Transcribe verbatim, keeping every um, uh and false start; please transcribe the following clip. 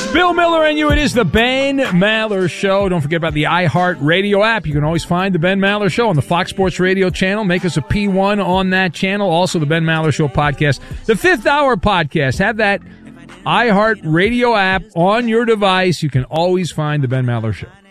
Bill Miller and you. It is the Ben Maller Show. Don't forget about the iHeart Radio app. You can always find the Ben Maller Show on the Fox Sports Radio channel. Make us a P one on that channel. Also, the Ben Maller Show podcast. The Fifth Hour podcast. Have that iHeart Radio app on your device. You can always find the Ben Maller Show.